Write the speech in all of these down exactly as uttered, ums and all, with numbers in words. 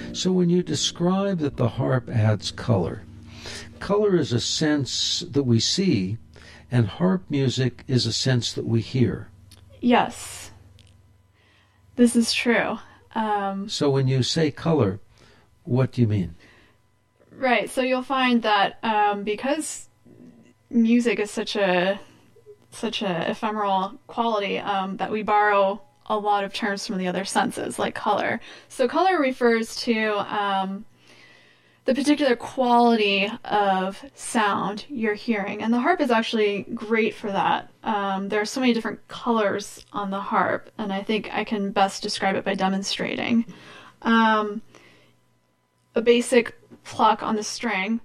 So when you describe that the harp adds color, color is a sense that we see, and harp music is a sense that we hear. Yes, this is true. Um, so when you say color, what do you mean? Right, so you'll find that um, because music is such a such a ephemeral quality, um, that we borrow a lot of terms from the other senses, like color. So color refers to um, the particular quality of sound you're hearing, and the harp is actually great for that. Um, there are so many different colors on the harp, and I think I can best describe it by demonstrating. Um, a basic pluck on the string,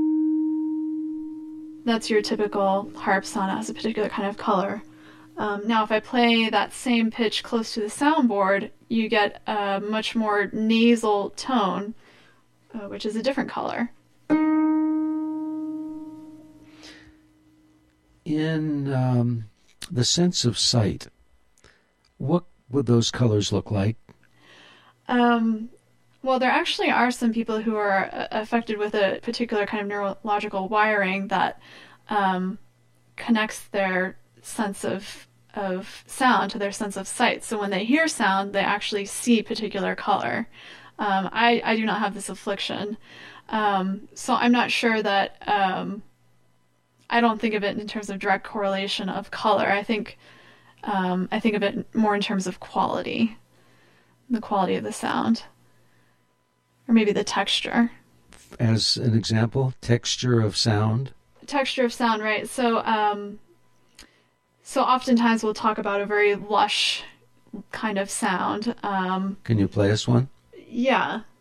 that's your typical harp sound. It has a particular kind of color. Um, now, if I play that same pitch close to the soundboard, you get a much more nasal tone, uh, which is a different color. In um, the sense of sight, what would those colors look like? Um, well, there actually are some people who are uh, affected with a particular kind of neurological wiring that um, connects their sense of of sound to their sense of sight. So when they hear sound, they actually see particular color. Um, I, I do not have this affliction. Um, so I'm not sure that, um, I don't think of it in terms of direct correlation of color. I think, um, I think of it more in terms of quality, the quality of the sound, or maybe the texture. As an example, texture of sound? Texture of sound, right. So, um, so oftentimes we'll talk about a very lush kind of sound. Um, Can you play us one? yeah.